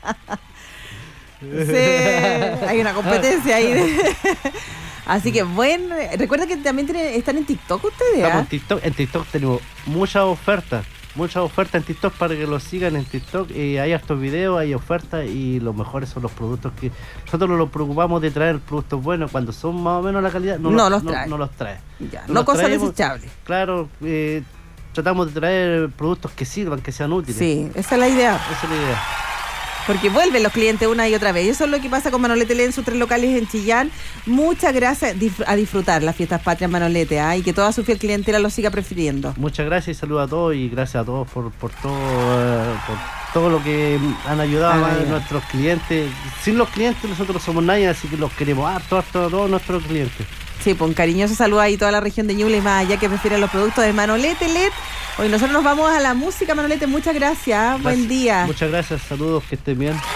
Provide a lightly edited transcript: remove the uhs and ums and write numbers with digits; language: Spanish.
Sí, hay una competencia ahí. Así que recuerda que también están en TikTok ustedes. Estamos en TikTok tenemos muchas ofertas en TikTok para que lo sigan en TikTok. Hay hartos videos, hay ofertas y los mejores son los productos que nosotros nos preocupamos de traer productos buenos. Cuando son más o menos la calidad, no los trae. Ya, no cosas desechables. Claro, tratamos de traer productos que sirvan, que sean útiles. Sí, esa es la idea. Porque vuelven los clientes una y otra vez. Eso es lo que pasa con Manolete LED en sus 3 locales en Chillán. Muchas gracias a disfrutar las fiestas patrias Manolete, y que toda su fiel clientela lo siga prefiriendo. Muchas gracias y saludos a todos y gracias a todos por todo lo que han ayudado a nuestros clientes. Sin los clientes nosotros somos nadie, así que los queremos a todos nuestros clientes. Sí, pues un cariñoso saludo ahí a toda la región de Ñuble y más allá que prefieren los productos de Manolete LED. Hoy nosotros nos vamos a la música, Manolete, muchas gracias. Buen día. Muchas gracias, saludos, que estén bien.